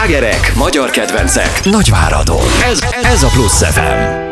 Slágerek, magyar kedvencek, Nagyváradon. Ez a Plusz FM.